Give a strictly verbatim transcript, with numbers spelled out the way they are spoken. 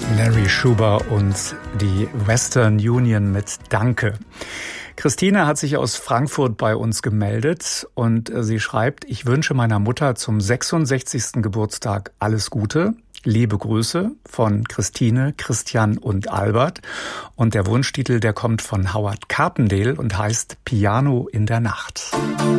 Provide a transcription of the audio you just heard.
Larry Schuber und die Western Union mit Danke. Christine hat sich aus Frankfurt bei uns gemeldet und sie schreibt: Ich wünsche meiner Mutter zum sechsundsechzigsten Geburtstag alles Gute. Liebe Grüße von Christine, Christian und Albert. Und der Wunschtitel, der kommt von Howard Carpendale und heißt Piano in der Nacht.